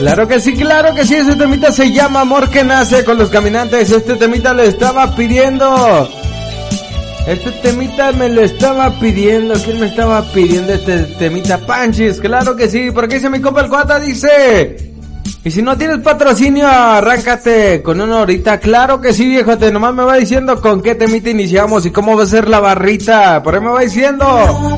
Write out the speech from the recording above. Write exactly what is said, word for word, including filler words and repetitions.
Claro que sí, claro que sí, ese temita se llama Amor que Nace con Los Caminantes. Este temita le estaba pidiendo. Este temita me lo estaba pidiendo. ¿Quién me estaba pidiendo este temita? Panchis, claro que sí. Por aquí dice mi compa el Cuata, dice... Y si no tienes patrocinio, arráncate con una horita. Claro que sí, viejote. Nomás me va diciendo con qué temita iniciamos y cómo va a ser la barrita. Por ahí me va diciendo...